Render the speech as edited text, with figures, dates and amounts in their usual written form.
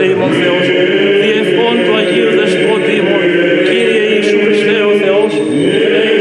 ελεήμων Θεός, διευχών του Αγίου Δεσπότη ημών, Κύριε Ιησού Χριστέ ο Θεός,